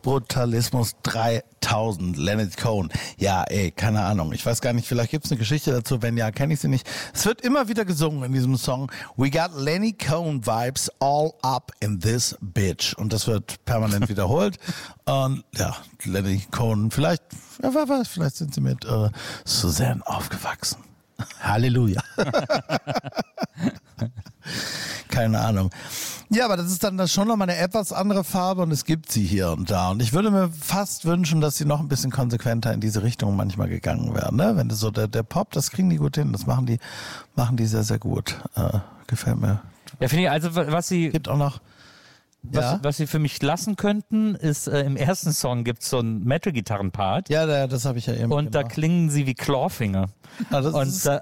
Brutalismus 3000, Leonard Cohen. Ja, keine Ahnung. Ich weiß gar nicht, vielleicht gibt's eine Geschichte dazu. Wenn ja, kenne ich sie nicht. Es wird immer wieder gesungen in diesem Song. We got Lenny Cohen vibes all up in this bitch. Und das wird permanent wiederholt. Und ja, Lenny Cohen, vielleicht sind sie mit Suzanne aufgewachsen. Halleluja. Keine Ahnung. Ja, aber das ist dann schon nochmal eine etwas andere Farbe und es gibt sie hier und da. Und ich würde mir fast wünschen, dass sie noch ein bisschen konsequenter in diese Richtung manchmal gegangen wären. Ne? Wenn das so der Pop, das kriegen die gut hin. Das machen die sehr, sehr gut. Gefällt mir. Ja, finde ich, also was sie... Gibt auch noch... Was sie für mich lassen könnten, ist, im ersten Song gibt es so einen Metal-Gitarren-Part. Ja, das habe ich ja eben. Und da klingen sie wie Clawfinger. Ah, das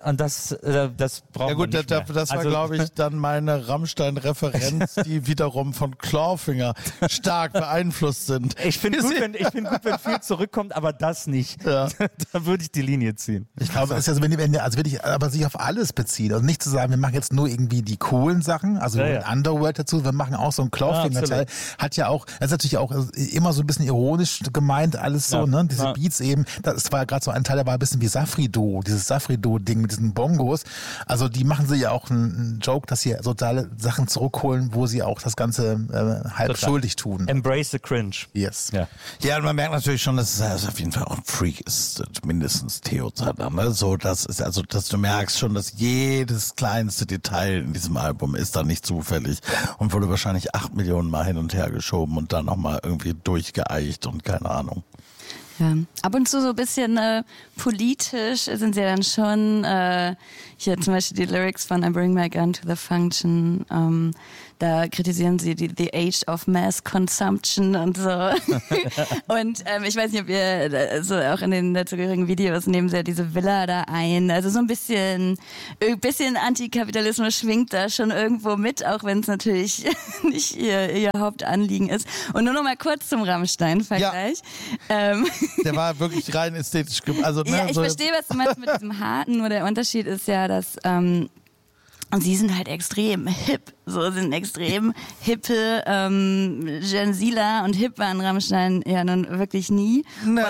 braucht ja gut, man nicht mehr. Das war, glaube ich, dann meine Rammstein-Referenz, die wiederum von Clawfinger stark beeinflusst sind. Ich finde gut, wenn viel zurückkommt, aber das nicht. Ja. Da würde ich die Linie ziehen. Ich glaube, es ist ja so, wenn ich aber sich auf alles bezieht. Also nicht zu sagen, wir machen jetzt nur irgendwie die coolen Sachen, also Underworld dazu, wir machen auch so einen Clawfinger. Hat ja auch, das ist natürlich auch immer so ein bisschen ironisch gemeint, alles so, ne? Diese Beats eben, das war gerade so ein Teil, der war ein bisschen wie Safrido, dieses Safrido-Ding mit diesen Bongos. Also die machen sie ja auch einen Joke, dass sie soziale Sachen zurückholen, wo sie auch das Ganze halb schuldig tun. Embrace the cringe. Yes. Ja, und man merkt natürlich schon, dass es auf jeden Fall auch ein Freak ist, mindestens Theo Zander, ne? So, das ist also, dass du merkst schon, dass jedes kleinste Detail in diesem Album ist da nicht zufällig und wurde wahrscheinlich 8 Millionen Mal hin und her geschoben und dann nochmal irgendwie durchgeeicht und keine Ahnung. Ja. Ab und zu so ein bisschen politisch sind sie dann schon, hier zum Beispiel die Lyrics von I Bring My Gun to the Function, da kritisieren sie the Age of Mass Consumption und so. Und ich weiß nicht, ob ihr so auch in den dazugehörigen Videos nehmen sie ja diese Villa da ein. Also so ein bisschen Antikapitalismus schwingt da schon irgendwo mit, auch wenn es natürlich nicht ihr Hauptanliegen ist. Und nur noch mal kurz zum Rammstein-Vergleich. Ja. Der war wirklich rein ästhetisch. Also, ja, ich verstehe, was du meinst mit diesem Harten. Nur der Unterschied ist ja, dass und sie sind halt extrem hip, sind extrem hippe Gen Zler und hip waren Rammstein ja nun wirklich nie.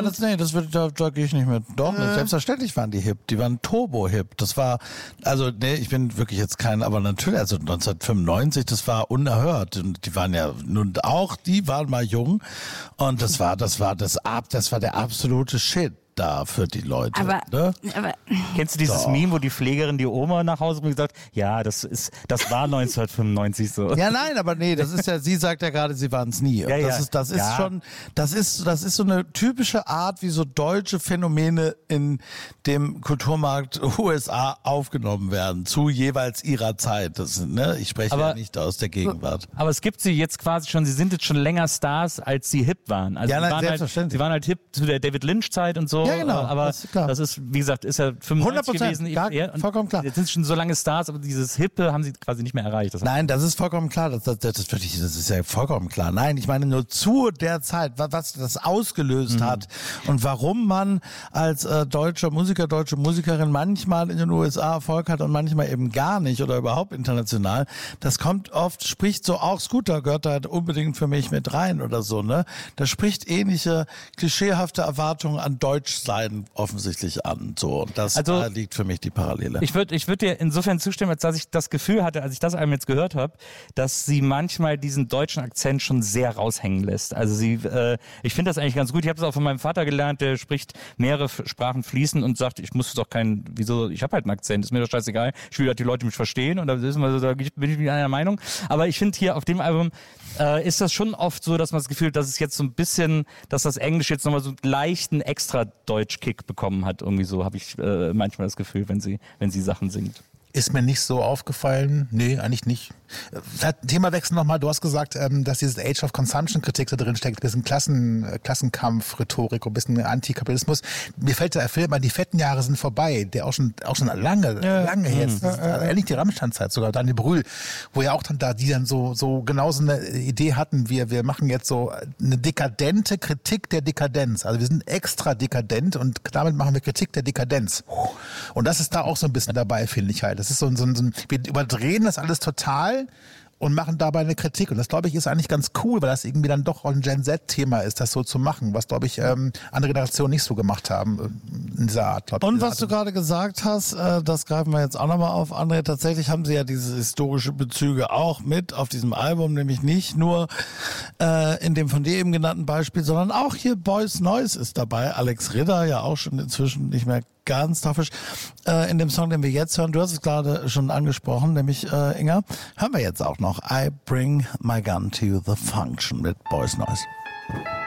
Da gehe ich nicht mit. Doch, selbstverständlich waren die hip. Die waren turbo-hip. Das war, ich bin wirklich jetzt aber natürlich, 1995, das war unerhört. Und die waren ja nun auch, die waren mal jung. Und das war der absolute Shit da für die Leute. Aber kennst du dieses Meme, wo die Pflegerin die Oma nach Hause bringt und sagt, ja, das war 1995 so. Ja, nein, aber nee, das ist ja, sie sagt ja gerade, sie waren es nie. Das ist so eine typische Art, wie so deutsche Phänomene in dem Kulturmarkt USA aufgenommen werden, zu jeweils ihrer Zeit. Ich spreche ja nicht aus der Gegenwart. Aber es gibt sie jetzt quasi schon, sie sind jetzt schon länger Stars, als sie hip waren. Also selbstverständlich. Sie waren halt hip zu der David Lynch-Zeit und so. Ja, genau. Aber das ist, wie gesagt, ist ja 95 gewesen. Vollkommen klar. Jetzt sind schon so lange Stars, aber dieses Hippe haben sie quasi nicht mehr erreicht. Nein, das ist vollkommen klar. Das ist ja vollkommen klar. Nein, ich meine nur zu der Zeit, was das ausgelöst hat und warum man als deutscher Musiker, deutsche Musikerin manchmal in den USA Erfolg hat und manchmal eben gar nicht oder überhaupt international. Das kommt oft, spricht so auch Scooter gehört da unbedingt für mich mit rein oder so, ne? Da spricht ähnliche klischeehafte Erwartungen an Deutsch sein offensichtlich an. So, das liegt für mich die Parallele. Ich würd dir insofern zustimmen, als dass ich das Gefühl hatte, als ich das einmal jetzt gehört habe, dass sie manchmal diesen deutschen Akzent schon sehr raushängen lässt. Also ich finde das eigentlich ganz gut. Ich habe es auch von meinem Vater gelernt, der spricht mehrere Sprachen fließend und sagt, ich muss doch ich habe halt einen Akzent, ist mir doch scheißegal. Ich will, dass die Leute mich verstehen und da bin ich mit einer Meinung. Aber ich finde hier auf dem Album ist das schon oft so, dass man das Gefühl hat, dass es jetzt so ein bisschen, dass das Englisch jetzt nochmal so einen leichten extra Deutsch-Kick bekommen hat. Irgendwie so habe ich manchmal das Gefühl, wenn sie Sachen singt. Ist mir nicht so aufgefallen. Nee, eigentlich nicht. Themawechsel nochmal. Du hast gesagt, dass dieses Age of Consumption Kritik da drin steckt. Ein bisschen Klassenkampf, Rhetorik, ein bisschen Antikapitalismus. Mir fällt der Film an, die fetten Jahre sind vorbei. Der auch schon lange her ist. Ähnlich die Rammstein-Zeit sogar. Daniel Brühl, wo ja auch die dann so genauso eine Idee hatten. Wir machen jetzt so eine dekadente Kritik der Dekadenz. Also wir sind extra dekadent und damit machen wir Kritik der Dekadenz. Und das ist da auch so ein bisschen dabei, finde ich halt. Das ist wir überdrehen das alles total und machen dabei eine Kritik. Und das, glaube ich, ist eigentlich ganz cool, weil das irgendwie dann doch auch ein Gen-Z-Thema ist, das so zu machen, was, glaube ich, andere Generationen nicht so gemacht haben in dieser Art. Glaub ich, und was du gerade gesagt hast, das greifen wir jetzt auch nochmal auf, André, tatsächlich haben sie ja diese historische Bezüge auch mit auf diesem Album, nämlich nicht nur in dem von dir eben genannten Beispiel, sondern auch hier Boys Noize ist dabei, Alex Ritter, ja auch schon inzwischen nicht mehr ganz taffisch, in dem Song, den wir jetzt hören. Du hast es gerade schon angesprochen, nämlich Inga, hören wir jetzt auch noch I Bring My Gun to the Function mit Boys Noize.